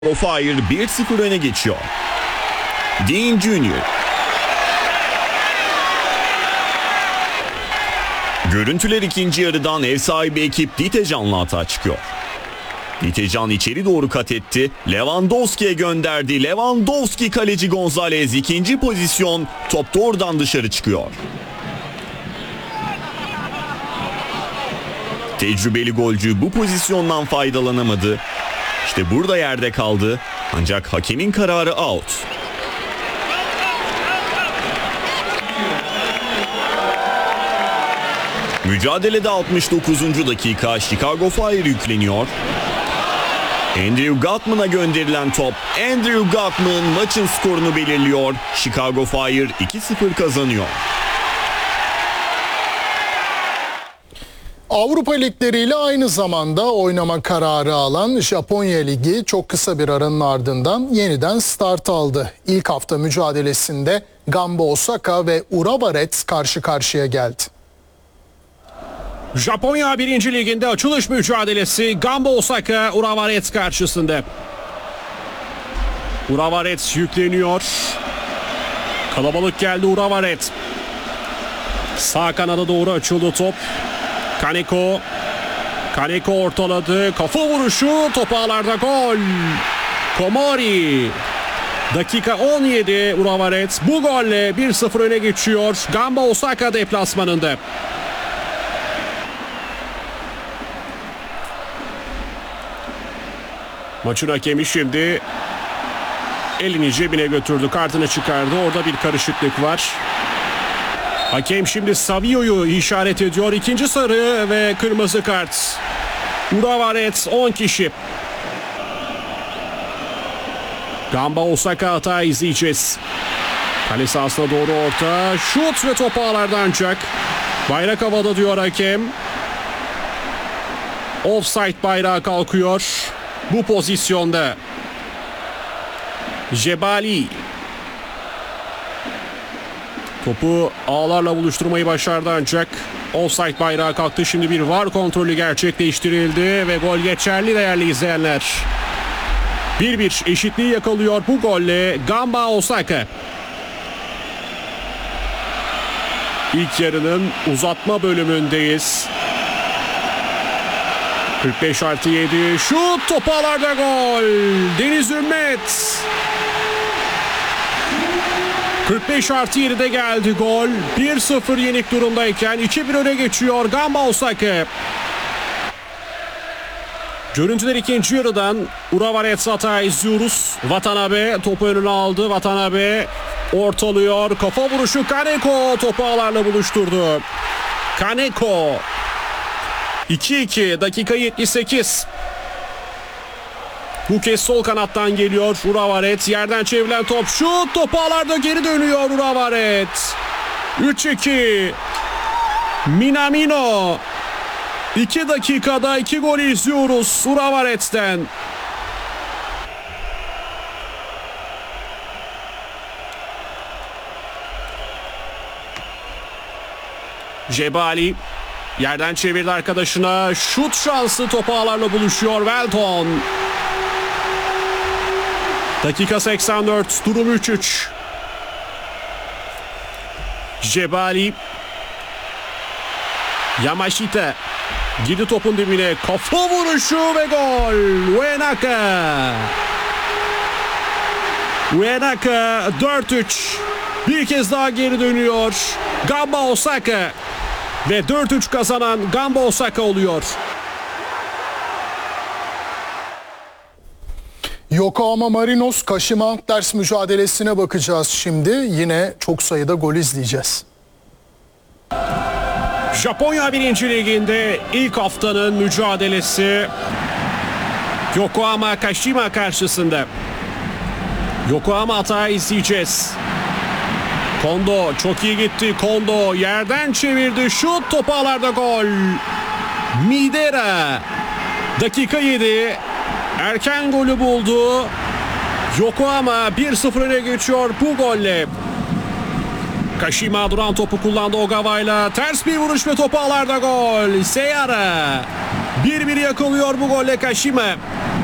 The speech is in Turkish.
Fire 1-0 öne geçiyor. Dean Jr. Görüntüler ikinci yarıdan ev sahibi ekip Ditecan'la atağa çıkıyor. Ditecan içeri doğru kat etti. Lewandowski'ye gönderdi. Lewandowski kaleci Gonzalez ikinci pozisyon. Top doğrudan dışarı çıkıyor. Tecrübeli golcü bu pozisyondan faydalanamadı. İşte burada yerde kaldı. Ancak hakemin kararı out. Mücadelede 69. dakika Chicago Fire yükleniyor. Andrew Gutman'a gönderilen top. Andrew Gutman maçın skorunu belirliyor. Chicago Fire 2-0 kazanıyor. Avrupa ligleriyle aynı zamanda oynama kararı alan Japonya Ligi çok kısa bir aranın ardından yeniden start aldı. İlk hafta mücadelesinde Gamba Osaka ve Urawa Reds karşı karşıya geldi. Japonya 1. Liginde açılış mücadelesi Gamba Osaka Urawa Reds karşısında. Urawa Reds yükleniyor. Kalabalık geldi Urawa Reds. Sağ kanada doğru açıldı top. Kaneko ortaladı. Kafa vuruşu, top ağlarda gol. Komori. Dakika 17 Urawa Reds bu golle 1-0 öne geçiyor. Gamba Osaka deplasmanında. Maçın hakemi şimdi elini cebine götürdü. Kartını çıkardı. Orada bir karışıklık var. Hakem şimdi Savio'yu işaret ediyor. İkinci sarı ve kırmızı kart. Urawa Reds 10 kişi. Gamba Osaka hata izleyeceğiz. Kale sahasına doğru orta. Şut ve top ağlardan ancak. Bayrak havada diyor hakem. Offside bayrağı kalkıyor. Bu pozisyonda. Jebali. Topu ağlarla buluşturmayı başardı ancak offside bayrağı kalktı. Şimdi bir VAR kontrolü gerçekleştirildi ve gol geçerli değerli izleyenler. 1-1 eşitliği yakalıyor bu golle Gamba Osaka. İlk yarının uzatma bölümündeyiz. 45+7 şut, top ağlarda gol. Deniz Ümmet. 45+7'de geldi gol. 1-0 yenik durumdayken 2-1 öne geçiyor Gamba Osaka. Görüntüler ikinci yarıdan Urawa Reds hata izliyoruz. Watanabe topu önüne aldı. Watanabe ortalıyor. Kafa vuruşu Kaneko topu ağlarla buluşturdu. Kaneko. 2-2 dakika 78. Bu kez sol kanattan geliyor Urawa Reds. Yerden çevrilen top şut. Top ağlarda geri dönüyor Urawa Reds. 3-2. Minamino. 2 dakikada 2 gol izliyoruz Urawa Reds'ten. Jebali. Yerden çevirdi arkadaşına. Şut şansı, top ağlarla buluşuyor Welton. Dakika 84. Durum 3-3. Jebali. Yamashita. Girdi topun dibine. Kafa vuruşu ve gol. Uenaka 4-3. Bir kez daha geri dönüyor Gamba Osaka. Ve 4-3 kazanan Gamba Osaka oluyor. Yokohama Marinos Kashima Antlers mücadelesine bakacağız şimdi. Yine çok sayıda gol izleyeceğiz. Japonya 1. Ligi'nde ilk haftanın mücadelesi Yokohama Kashima karşısında. Yokohama hata izleyeceğiz. Kondo çok iyi gitti. Kondo yerden çevirdi. Şut, top ağlarda gol. Midera. Dakika 7. Erken golü buldu. Yokohama 1-0 öne geçiyor bu golle. Kashima duran topu kullandı Ogawa'yla. Ters bir vuruş ve top ağlarda gol. Seiyara 1-1 yakalıyor bu golle Kashima.